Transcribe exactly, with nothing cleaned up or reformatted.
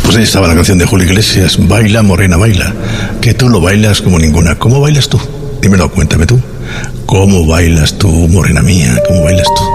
Pues ahí estaba la canción de Julio Iglesias, Baila, Morena, baila, que tú lo bailas como ninguna. ¿Cómo bailas tú? Dímelo, cuéntame tú. ¿Cómo bailas tú, morena mía? ¿Cómo bailas tú?